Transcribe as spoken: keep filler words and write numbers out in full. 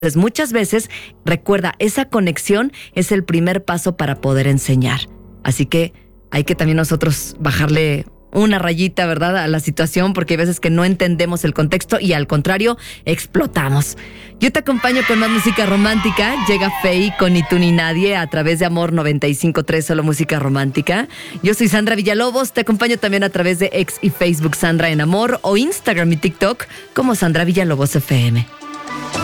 Entonces, muchas veces, recuerda, esa conexión es el primer paso para poder enseñar. Así que hay que también nosotros bajarle una rayita, ¿verdad?, a la situación, porque hay veces que no entendemos el contexto y al contrario, explotamos. Yo te acompaño con más música romántica. Llega Fey con Ni tú ni nadie a través de Amor noventa y cinco punto tres, solo música romántica. Yo soy Sandra Villalobos, te acompaño también a través de X y Facebook Sandra en Amor o Instagram y TikTok como Sandra Villalobos F M.